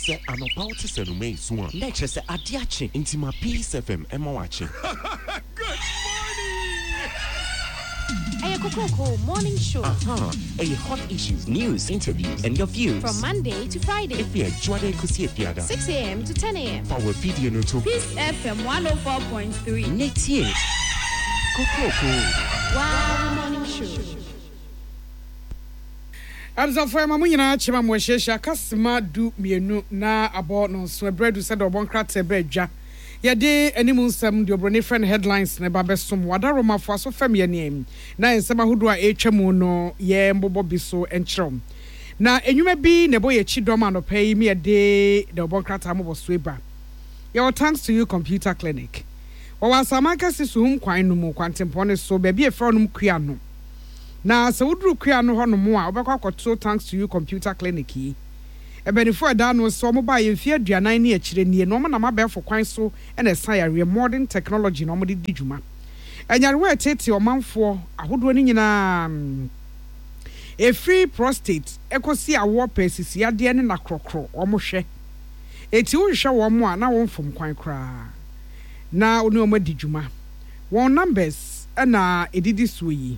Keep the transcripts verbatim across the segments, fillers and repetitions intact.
Se anopaw te se no me so a na che se ade ache nti ma Peace F M ema wache. Good morning. Hey, Coco Morning Show. Aha, hey, hot issues, news, interviews, and your views From Monday to Friday. if you enjoy the kusie piada. six a.m. to ten a.m. Power video no to. Peace F M one oh four point three. Netie Coco Wow Morning Show. Amza for ma munyina chema mo hyehyia kasema du mienu na abo no so bredu said obon krate bedwa ye de animu nsam de obrone friend headlines na ba besom wadaro mafo aso fam ye nem na nsam ahodo a etwam no ye mbobo biso enkyerem na enwuma bi ne boye chidom anopai mi ye de de obon krate ambo so eba your thanks to you computer clinic wa wasamaka sisum kwan no mu kwantempone so ba bi e fra no mkua no na se wudru kua no hono mo a obekwa kwato thanks to you computer clinic yi ebenifo da no so mo ba ye mfie aduanan ne akire nie no mo na mabefo kwan so e na science modern technology no mo de didwuma enyarewa etete omanfo ahodo ni nyina e free prostate ekosi awo pesisi ade ne na krokro omo hwe eti wo hwe wo mo a na wo mfom kwan kra na oni omo didwuma won numbers na edidi so yi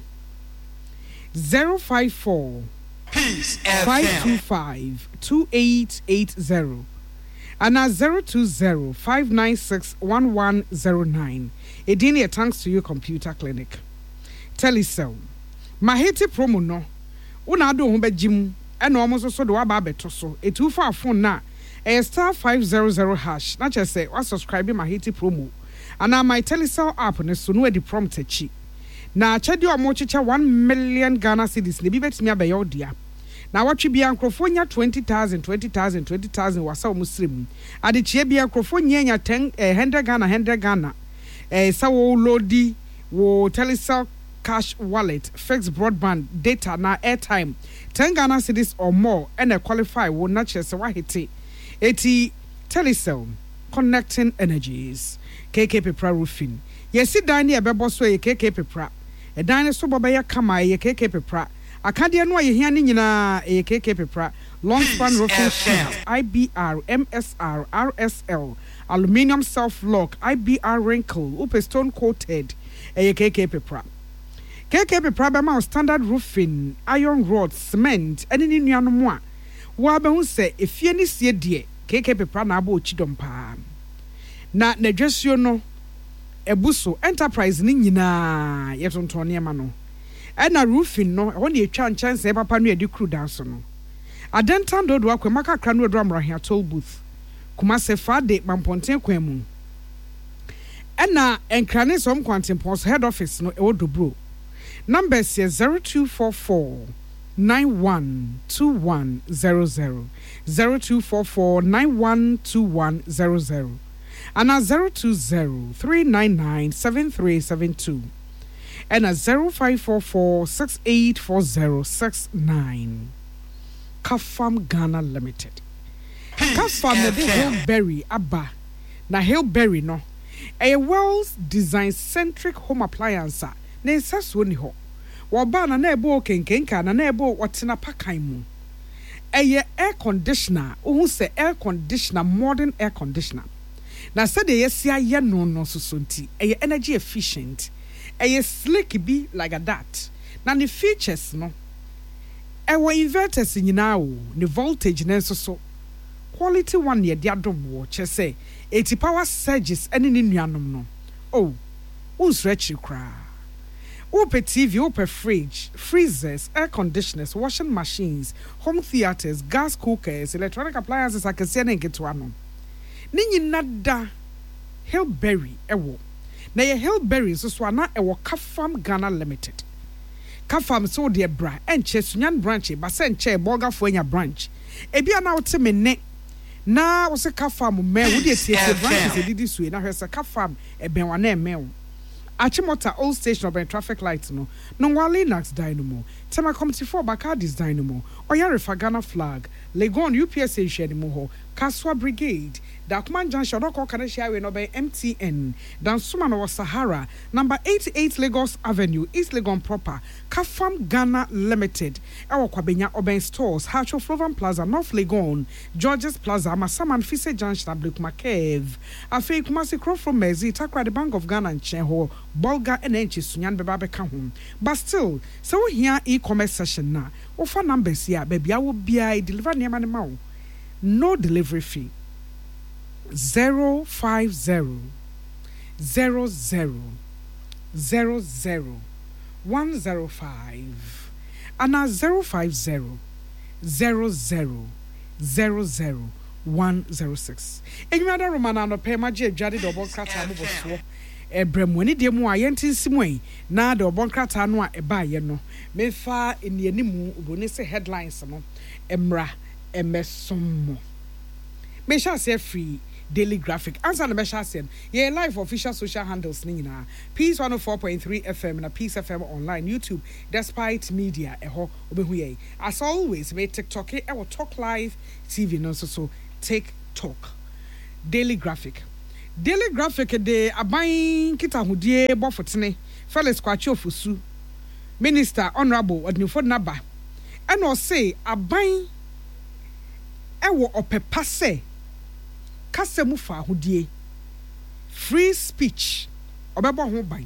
zero five four Peace five two five two eight eight zero and at zero two zero five nine six one one zero nine. Edini thanks to you computer clinic. Telecel. Maheti promo no. Una do ho begim e no omo so so do aba beto so. Etu for phone na e star five hundred hash. Na che say wa subscribe Maheti promo. Ana my Telecel app ne so no e di prompt achi. Na chedi omo chicha one million Ghana cedis ne bi betimi abeya odia na watwe bia nkrofo nya twenty thousand twenty thousand twenty thousand wasa omo srem ade chie bia nkrofo nya nya ten one hundred Ghana one hundred Ghana eh sa wo lodi wo Telecel cash wallet fixed broadband data na airtime ten Ghana cedis or more and qualify wo na chese wa hiti eti Telecel connecting energies K K Pepra roofing yesi dan ne ebebo so ye K K Pepra e dan ne so boba ya kama ye K K Pepra akade no ye hia ne nyina ye K K Pepra long span roofing sheet I B R M S R R S L aluminium self lock I B R wrinkle up stone coated ye K K Pepra K K Pepra be ma standard roofing iron rod cement ene ni nuano mo a wo abehu se efie ni sie de K K Pepra na aba ochidom pa na nadwasuo no Ebuso enterprise ni nyina yetonton ne ma no ena roofing no ho ne etwa nchanse papa no edi crew dan so no adentan dodo akwema kakra no edu amrahia toll booth kuma se fade mamponten kwan mu ena enkrane som kwantempons head office no ewodobro numbers is zero two four four nine one two one zero zero zero two four four nine one two one zero zero and at zero two zero three nine nine seven three seven two and at zero five four four six eight four zero six nine. Kafam Ghana Limited. Kafam the Hillberry Abba. Na Hillberry no. A Wells design centric home appliance. Ne sasu ni ho. Waba na nebo kenkenka na nebo watina pakai mu. A air conditioner. Uhu se air conditioner, modern air conditioner. Na said the yesia ye no no so sonti e energy efficient e slick be like a that na the features no e wo inverters nyina o the voltage na so so quality one ye dia dom wo che say eighty power surges ene ni nuanom no oh unsrechi kra open T V open fridge freezers air conditioners washing machines home theaters gas cookers electronic appliances akese na ngeto ano Ninyi nada Hillberry ewo. Na ye Hillberry so so na ewo Kafam Ghana Limited. Kafam so de bra enche sunyan branch ba se enche boga fo anya branch. Ebi ana wote me ne na wo se Kafam me wo de tie branch se didi so na hwese Kafam e ben wa na eme wo. Achimota old station of traffic lights no. No wale Nax Dynamo. Tema Committee for Bacardi's Dynamo. Oyare Fagana flag. Legon U P S A share mo ho. Kaswa Brigade, Dakman Junction, Doko Kadesha, no by M T N, Dan Sumano Sahara, number eighty-eight Lagos Avenue, East Legon Proper, Kafam Ghana Limited, Ewa Kwabenya Oben Stores, Hacho Flovan Plaza, North Legon, Georges Plaza, Masaman Fise Junction, Bluk Makev, Afe Kumasi Crow from Mezi, Takra the Bank of Ghana and Chenho, Bolga and Enchi Sunyan Bebabe Kahum. But still, so we here e-commerce session na, offer numbers here, baby, I will be I deliver near my mouth. No delivery fee. Zero five zero zero zero zero zero one zero five and now zero five zero zero zero zero zero one zero six. Enyada Romana no pay maji ejade do bon krata mo boso. Ebremwani de mu ayenti simwe na do bon krata no a eba ye no. Me fa eni animu obone se headlines no. Emra emesomo. Me sha say free Daily Graphic. Answer the Mesha said, yeah, live official social handles nina. Peace one oh four point three F M and Peace F M online, YouTube, Despite Media, eho, obehuye. As always, me TikTok, eh, will talk live, T V, no so so, TikTok. Daily Graphic. Daily Graphic, de abayin kita hudie bofotine, Felix Kwacho Fusu, Minister Honorable Odnifod Naba, and will say, abayin, ewo opepase, Kasemu fa hudie free speech obebo ho ban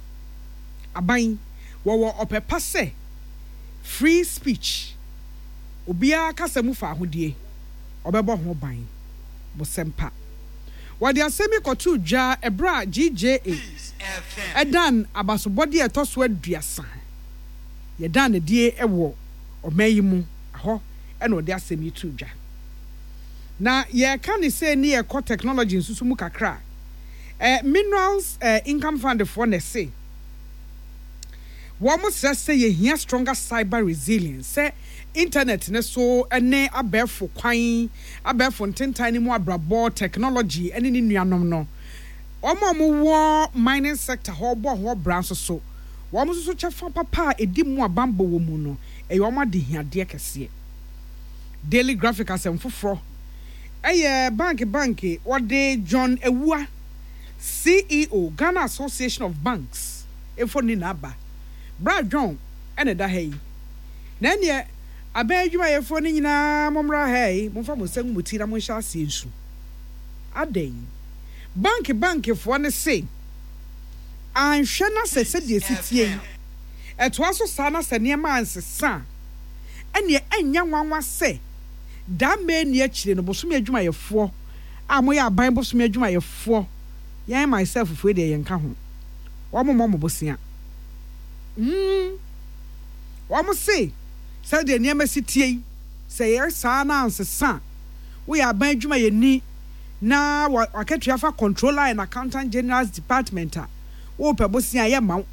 aban wo wo opepa se free speech obia kasemu fa hudie obebo ho ban bo sempa wadi asemi kotu dwa ebra G J A edan abasobode etoso aduasa ye dan ne die ewo omayimu aho ena ode asemi tu dwa na ye can say ni eco technology nsusu mu kakra eh minerals eh, income fund for ne say wo mo say ye hia stronger cyber resilience say internet ne so ene abefo kwan abefo ntentan mu abrabo technology ene ni nuanom no wo mo mo wo mining sector ho bo ho bran so so wo mo so chefa papa edi mu abambo wo mu no e yo ma de hia de kese Daily Graphic asem foforo Aye, bank bank, what day John Ewua, C E O, Ghana Association of Banks, Efo Ninaba, Brad John, and a dahay. Then ye, I beg you, my phone in a momra hay, Mufamo Sang Mutira Musha Sinsu. A day. Bank bank, if one is say, I'm Shana said, said the city. At was so sana said near man's son. And ye, and young one was say, that man yet children of Bosumia Juma ye four. I'm where I buy Bosumia Juma ye four. Yea myself if we dey and come. One more mamma Bosia. Hm. What must say? Said the near city. Say, yes, son, answer, son. We are buying Juma ye knee. Now, what I catch you for controller and accountant general's department. Oh, Pebosia, ya mount.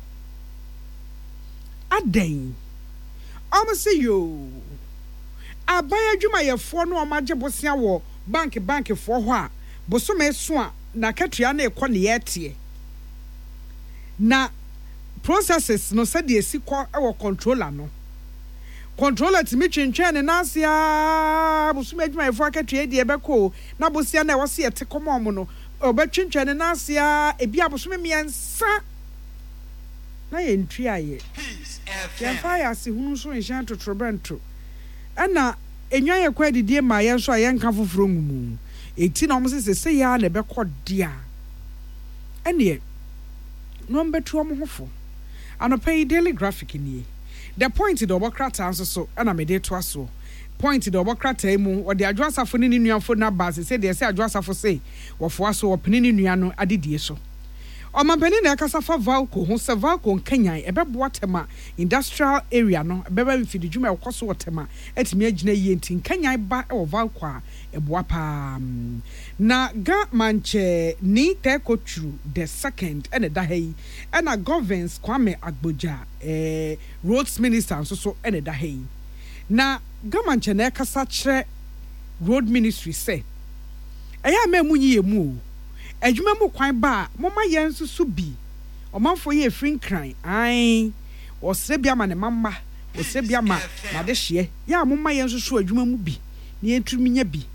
A day. I must see you. Abaya dwuma ye fo no omaje bosia wo bank bank fo ho a bosome so a na katria na ekọ ne yetie na processes no said ye sikọ e wo controller no controller timi twentwen ne nasia bosome dwuma ye fo katria de ebekọ na bosia na e wo se yete komom no obetwentwen ne nasia ebi abosome miensa na ye ntwi aye ya fa ya se hunu so nhyan totrobrento ana enwa ye kwa didie ma ye so aye nka foforo ngumu eti na omse se se ya na be kodia ene no mbetu omhofo anopai Daily Graphic ni the point the obokrata anso so ana me de to aso point the obokrata mu o de adwasafo ni nuafo na base se de se adwasafo se wo fo aso wo pene ni nua no adedie so o mampani na kasafa Valco ho se Valco Kenyan ebebo atema industrial area no ebeba mfidi dwuma ekoso wotema etimi agina yie ntin Kenyan ba e wo Valco a eboa pa na ga manche ni tekotru the second ene da hei ena governs Kwame Agboja eh roads minister so so ene da hei na ga manche na kasa kire road ministry say eya ma munyi emu adwuma mu kwan ba moma yen susu bi omanfo ye free cran ai osre bia ma ne mama osre bia ma na de hye ya moma yen susu adwuma mu bi ne entumi nya bi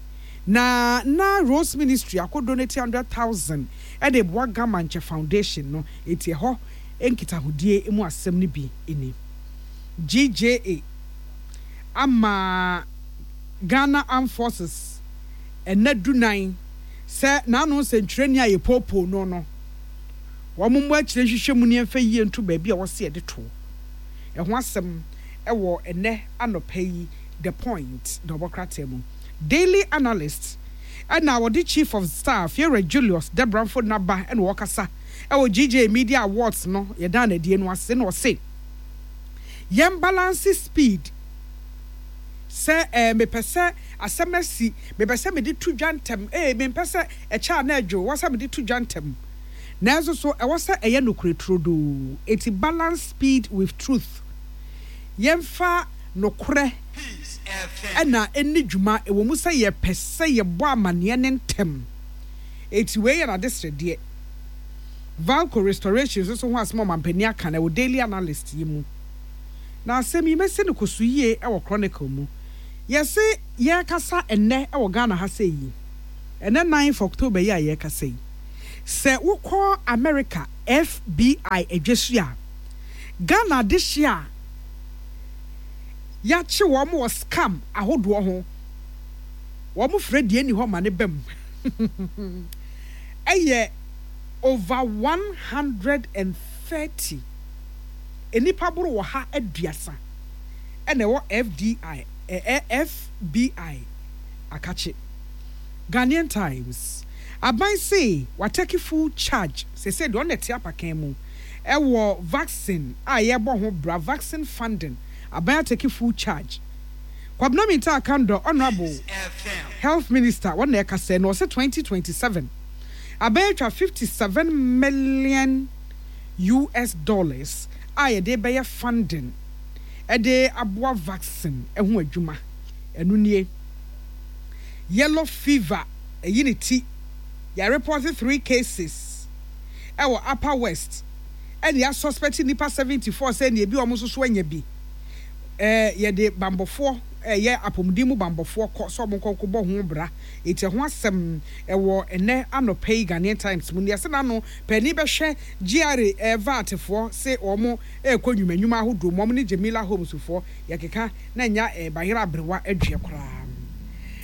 na na Rose Ministry ako donate one hundred thousand e de boa Gamanche Foundation no etie ho enkita hodie emu asem ne bi eni G J A ama Ghana Armed Forces enadu nine se na no sentreni aye popo no no wo mo akire hwehwe mu ne mfa yie nto ba bi a wo se de to e ho asem e wo ene anopa yi the point democratic mu daily analyst and now the chief of staff here Julius Debranford Naba and Wakasa e G J Media Awards no ye dan na die no ase no say yem balance speed say eh me pese asemasi me pese me di tu dwantem eh me pese e cha na adwo wasa me di tu dwantem na so so e wasa eye no kuretrodo it balance speed with truth yem fa no kure ena eni dwuma e wo mu say ye pese ye bo amane ne ntem eti we ye na district de Valco restoration so so ho asmo mampani aka na wo daily analyst yi mu na asemi mese ne kosuye e wo chronicle mu yese ye kasa enne e wo Ghana ha sei enne ninth of October ye ye kasa yi se wo call America F B I edwesua Ghana this year ya chi wo mo scam ahodo ho wo mo fredi eni ho ma ne bam eye over one hundred thirty enipa buru wo ha aduasa ene wo F D I eh, F B I akache Ghanaian Times aban say wa take full charge say say do net apakan mu e wo vaccine a ye bo ho bra vaccine funding aban take full charge kwabna minta akando honorable health minister one na ka say no say twenty twenty-seven aban fifty-seven million U S dollars a de be funding e de aboa vaccine e ho adwuma enu nie yellow fever e yiniti ya reported three cases e wo Upper West and ya suspect nipa seventy-four say na ebi omo so so anya bi eh ye de bambofo eh ye apomdimu bambofo ko so mo konko bo ho bra eti ho asem e wo ene anopai Ghanaian Times mu ne se na no pani be hwe G R eh vatefo se omo e konwumanwuma ahodo mo ne Jamila Homes fo ye keka na nya eh bahira abrewa adwe kra